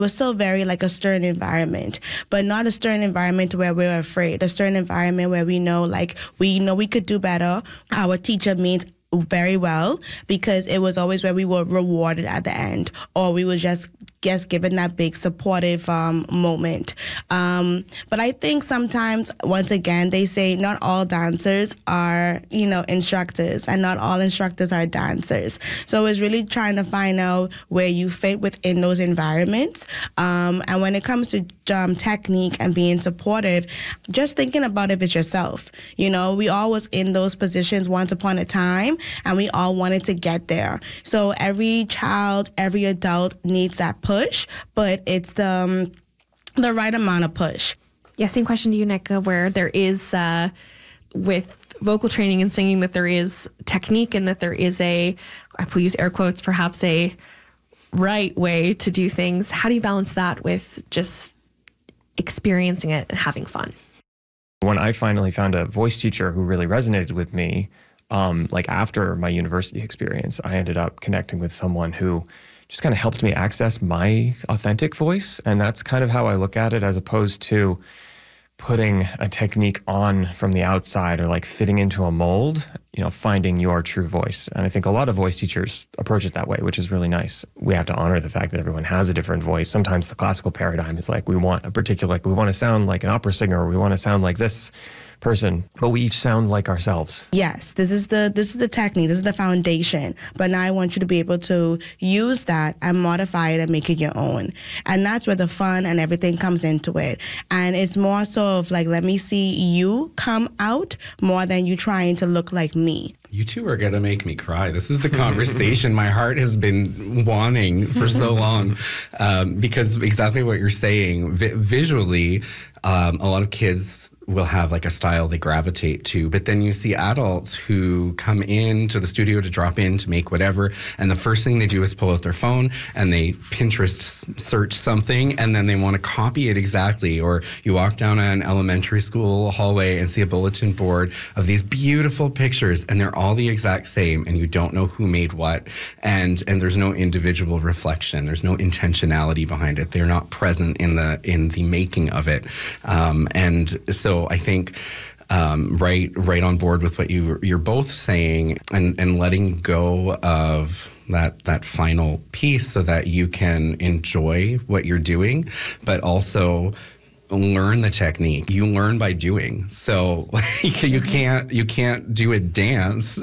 was still very like a stern environment, but not a stern environment where we're afraid, a stern environment where we know we could do better. Our teacher means very well, because it was always where we were rewarded at the end, or we were just given that big supportive moment. But I think sometimes, once again, they say not all dancers are, instructors, and not all instructors are dancers. So it's really trying to find out where you fit within those environments. And when it comes to technique and being supportive, just thinking about if it's yourself. We all was in those positions once upon a time, and we all wanted to get there. So every child, every adult needs that push, but it's the right amount of push. Yeah, same question to you, Nick, where there is, with vocal training and singing, that there is technique and that there is I use air quotes, perhaps a right way to do things. How do you balance that with just experiencing it and having fun? When I finally found a voice teacher who really resonated with me, after my university experience, I ended up connecting with someone who just kind of helped me access my authentic voice. And that's kind of how I look at it, as opposed to putting a technique on from the outside or like fitting into a mold, finding your true voice. And I think a lot of voice teachers approach it that way, which is really nice. We have to honor the fact that everyone has a different voice. Sometimes the classical paradigm is like, we want to sound like an opera singer, or we want to sound like this person, but we each sound like ourselves. Yes, this is the technique, this is the foundation. But now I want you to be able to use that and modify it and make it your own. And that's where the fun and everything comes into it. And it's more so of like, let me see you come out more than you trying to look like me. You two are going to make me cry. This is the conversation my heart has been wanting for so long, because exactly what you're saying, visually, a lot of kids will have like a style they gravitate to, but then you see adults who come into the studio to drop in to make whatever, and the first thing they do is pull out their phone and they Pinterest search something, and then they want to copy it exactly. Or you walk down an elementary school hallway and see a bulletin board of these beautiful pictures, and they're all the exact same, and you don't know who made what, and there's no individual reflection, there's no intentionality behind it, they're not present in the making of it. And so I think right on board with what you're both saying, and letting go of that final piece so that you can enjoy what you're doing, but also learn the technique. You learn by doing. So you can't do a dance,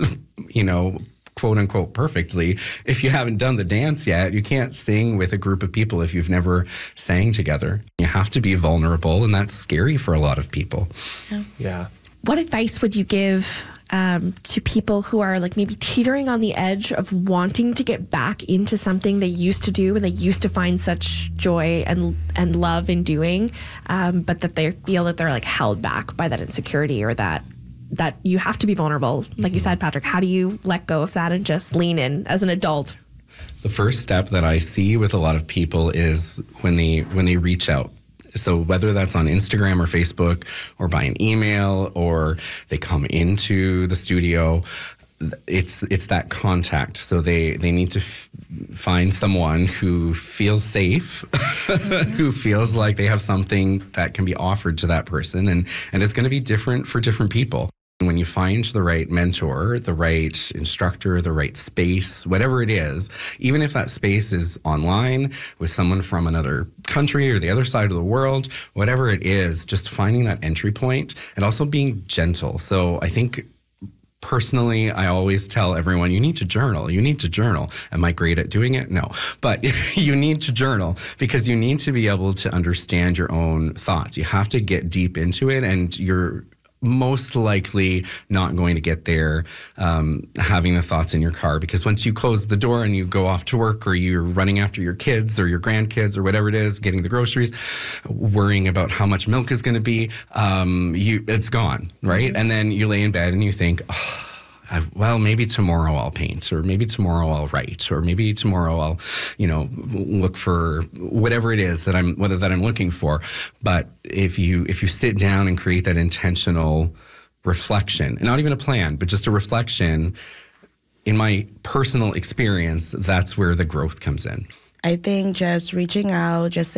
quote unquote perfectly if you haven't done the dance yet. You can't sing with a group of people if you've never sang together. You have to be vulnerable, and that's scary for a lot of people. Yeah. What advice would you give to people who are like maybe teetering on the edge of wanting to get back into something they used to do and they used to find such joy and love in doing, but that they feel that they're like held back by that insecurity, or that you have to be vulnerable. Like you said, Patrick, how do you let go of that and just lean in as an adult? The first step that I see with a lot of people is when they reach out. So whether that's on Instagram or Facebook or by an email, or they come into the studio, it's that contact. So they need to find someone who feels safe, who feels like they have something that can be offered to that person. And it's going to be different for different people. When you find the right mentor, the right instructor, the right space, whatever it is, even if that space is online with someone from another country or the other side of the world, whatever it is, just finding that entry point and also being gentle. So I think personally, I always tell everyone, you need to journal. You need to journal. Am I great at doing it? No. But you need to journal, because you need to be able to understand your own thoughts. You have to get deep into it, and you're most likely not going to get there having the thoughts in your car, because once you close the door and you go off to work, or you're running after your kids or your grandkids or whatever it is, getting the groceries, worrying about how much milk is going to be, it's gone, right? Mm-hmm. And then you lay in bed and you think, well, maybe tomorrow I'll paint, or maybe tomorrow I'll write, or maybe tomorrow I'll, look for whatever it is that I'm looking for. But if you sit down and create that intentional reflection, and not even a plan, but just a reflection, in my personal experience, that's where the growth comes in. I think just reaching out, just